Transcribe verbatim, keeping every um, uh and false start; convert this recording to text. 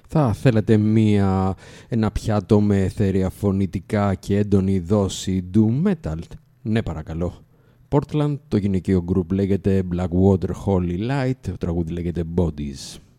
Θα θέλετε μία, ένα πιάτο με αιθέρια φωνητικά και έντονη δόση doom metal? Ναι παρακαλώ. Portland, το γυναικείο group λέγεται Blackwater Holy Light, το τραγούδι λέγεται Bodies.